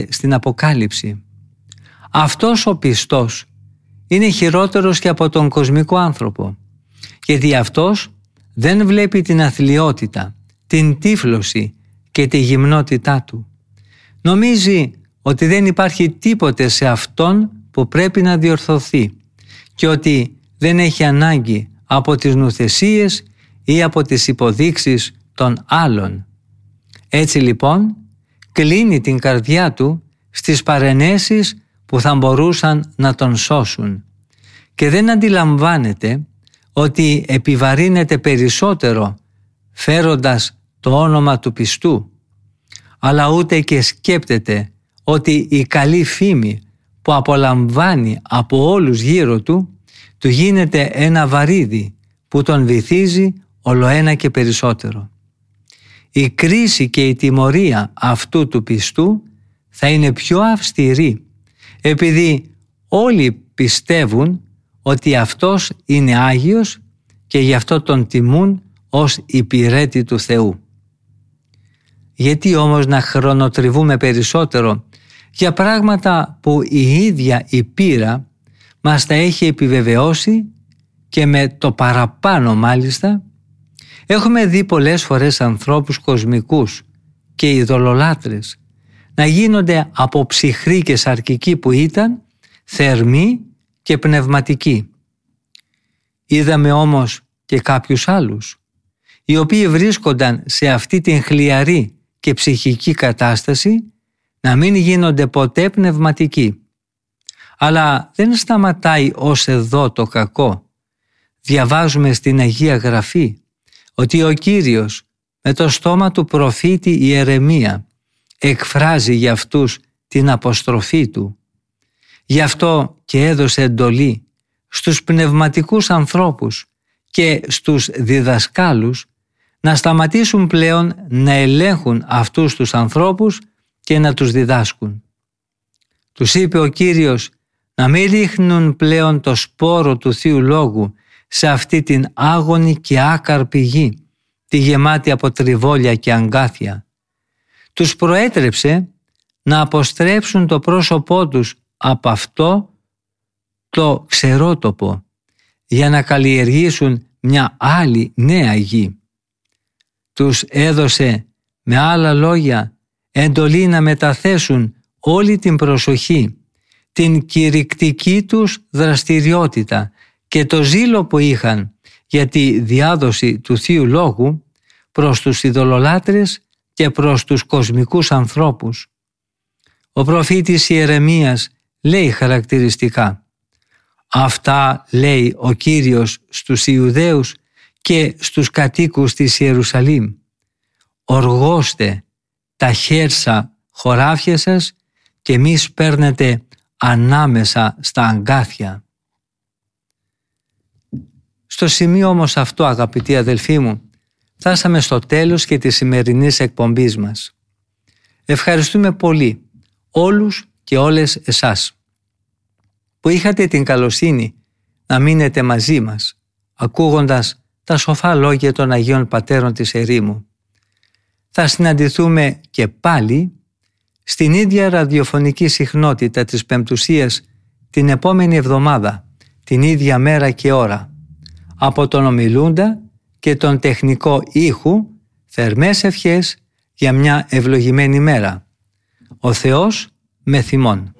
στην Αποκάλυψη. Αυτός ο πιστός είναι χειρότερος και από τον κοσμικό άνθρωπο, γιατί αυτός δεν βλέπει την αθλιότητα, την τύφλωση και τη γυμνότητά του. Νομίζει ότι δεν υπάρχει τίποτε σε αυτόν που πρέπει να διορθωθεί και ότι δεν έχει ανάγκη από τις νουθεσίες ή από τις υποδείξεις των άλλων. Έτσι λοιπόν κλείνει την καρδιά του στις παρενέσεις που θα μπορούσαν να τον σώσουν και δεν αντιλαμβάνεται ότι επιβαρύνεται περισσότερο φέροντας το όνομα του πιστού, αλλά ούτε και σκέπτεται ότι η καλή φήμη που απολαμβάνει από όλους γύρω του γίνεται ένα βαρύδι που τον βυθίζει ολοένα και περισσότερο. Η κρίση και η τιμωρία αυτού του πιστού θα είναι πιο αυστηρή, επειδή όλοι πιστεύουν ότι αυτός είναι Άγιος και γι' αυτό τον τιμούν ως υπηρέτη του Θεού. Γιατί όμως να χρονοτριβούμε περισσότερο για πράγματα που η ίδια η πείρα μας τα έχει επιβεβαιώσει και με το παραπάνω μάλιστα? Έχουμε δει πολλές φορές ανθρώπους κοσμικούς και ειδωλολάτρες να γίνονται από ψυχροί και σαρκικοί που ήταν θερμοί και πνευματικοί. Είδαμε όμως και κάποιους άλλους, οι οποίοι βρίσκονταν σε αυτή την χλιαρή και ψυχική κατάσταση, να μην γίνονται ποτέ πνευματικοί. Αλλά δεν σταματάει ως εδώ το κακό. Διαβάζουμε στην Αγία Γραφή ότι ο Κύριος με το στόμα του προφήτη Ιερεμία εκφράζει για αυτούς την αποστροφή του. Γι' αυτό και έδωσε εντολή στους πνευματικούς ανθρώπους και στους διδασκάλους να σταματήσουν πλέον να ελέγχουν αυτούς τους ανθρώπους και να τους διδάσκουν. Τους είπε ο Κύριος να μην ρίχνουν πλέον το σπόρο του Θείου Λόγου σε αυτή την άγονη και άκαρπη γη, τη γεμάτη από τριβόλια και αγκάθια. Τους προέτρεψε να αποστρέψουν το πρόσωπό τους από αυτό το ξερότοπο για να καλλιεργήσουν μια άλλη νέα γη. Τους έδωσε με άλλα λόγια εντολή να μεταθέσουν όλη την προσοχή, την κηρυκτική τους δραστηριότητα και το ζήλο που είχαν για τη διάδοση του Θείου Λόγου προς τους ειδωλολάτρες και προς τους κοσμικούς ανθρώπους. Ο προφήτης Ιερεμίας λέει χαρακτηριστικά: αυτά λέει ο Κύριος στους Ιουδαίους και στους κατοίκους της Ιερουσαλήμ. Οργώστε τα χέρσα χωράφια σας και μη σπέρνετε ανάμεσα στα αγκάθια. Στο σημείο όμως αυτό, αγαπητοί αδελφοί μου, φτάσαμε στο τέλος και της σημερινής εκπομπής μας. Ευχαριστούμε πολύ όλους και όλες εσάς που είχατε την καλοσύνη να μείνετε μαζί μας, ακούγοντας τα σοφά λόγια των Αγίων Πατέρων της ερήμου. Θα συναντηθούμε και πάλι στην ίδια ραδιοφωνική συχνότητα της Πεμπτουσίας την επόμενη εβδομάδα, την ίδια μέρα και ώρα. Από τον ομιλούντα και τον τεχνικό ήχου, θερμές ευχές για μια ευλογημένη μέρα. Ο Θεός με θυμών.